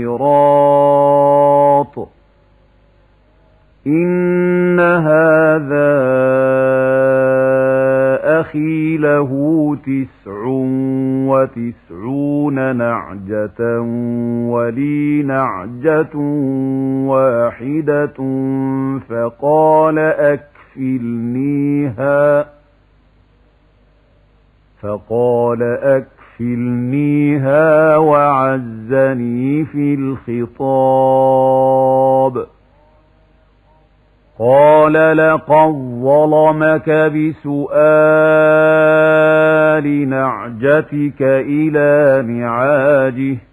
الصراط إن هذا أخي له 99 نعجة ولي نعجة واحدة فقال أكفلنيها وعزني في الخطاب. قال لقد ظلمك بسؤال نعجتك إلى نعاجه